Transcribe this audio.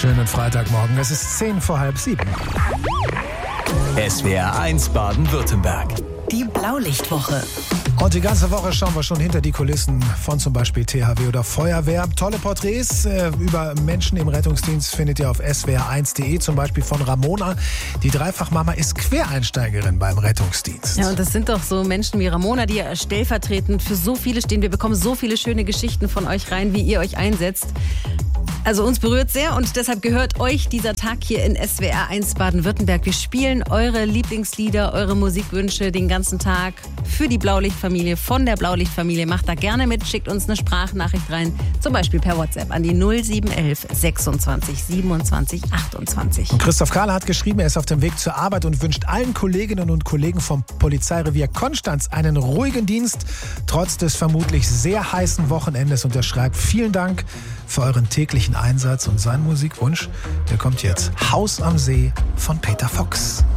schönen Freitagmorgen. Es ist 6:10. SWR 1 Baden-Württemberg. Die Blaulichtwoche. Und die ganze Woche schauen wir schon hinter die Kulissen von zum Beispiel THW oder Feuerwehr. Tolle Porträts über Menschen im Rettungsdienst findet ihr auf swr1.de, zum Beispiel von Ramona. Die Dreifachmama ist Quereinsteigerin beim Rettungsdienst. Ja, und das sind doch so Menschen wie Ramona, die ja stellvertretend für so viele stehen. Wir bekommen so viele schöne Geschichten von euch rein, wie ihr euch einsetzt. Also uns berührt sehr und deshalb gehört euch dieser Tag hier in SWR 1 Baden-Württemberg. Wir spielen eure Lieblingslieder, eure Musikwünsche den ganzen Tag für die Blaulichtfamilie, von der Blaulichtfamilie. Macht da gerne mit, schickt uns eine Sprachnachricht rein, zum Beispiel per WhatsApp an die 0711 26 27 28. Und Christoph Kahler hat geschrieben, er ist auf dem Weg zur Arbeit und wünscht allen Kolleginnen und Kollegen vom Polizeirevier Konstanz einen ruhigen Dienst, trotz des vermutlich sehr heißen Wochenendes. Und er schreibt, vielen Dank für euren täglichen Einsatz, und sein Musikwunsch, der kommt jetzt. Haus am See von Peter Fox.